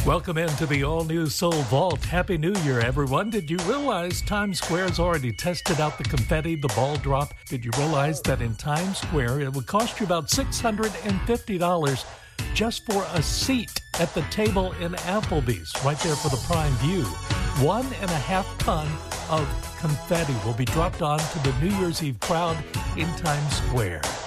Welcome into the all-new Soul Vault. Happy New Year, everyone. Did you realize Times Square's already tested out the confetti, the ball drop? Did you realize that in Times Square, it would cost you about $650 just for a seat at the table in Applebee's, right there for the prime view? 1.5 ton of confetti will be dropped onto the New Year's Eve crowd in Times Square.